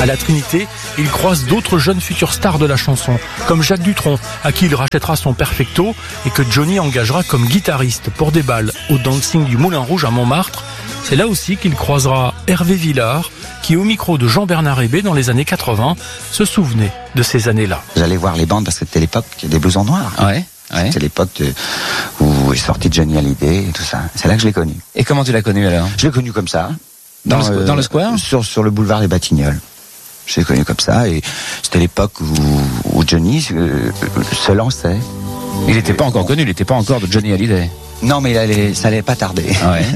À la Trinité, il croise d'autres jeunes futurs stars de la chanson, comme Jacques Dutronc, à qui il rachètera son perfecto et que Johnny engagera comme guitariste pour des balles au dancing du Moulin Rouge à Montmartre. C'est là aussi qu'il croisera Hervé Villard, qui au micro de Jean-Bernard Hébé dans les années 80 se souvenait de ces années-là. J'allais voir les bandes parce que c'était l'époque des blousons noirs. Ouais. C'était l'époque où est sorti Johnny Hallyday et tout ça. C'est là que je l'ai connu. Et comment tu l'as connu alors? Je l'ai connu comme ça. Dans le square? Sur le boulevard des Batignolles. Je l'ai connu comme ça et c'était l'époque où Johnny se lançait. Il n'était pas encore connu, il n'était pas encore de Johnny Hallyday. Non, mais ça allait pas tarder. Ouais.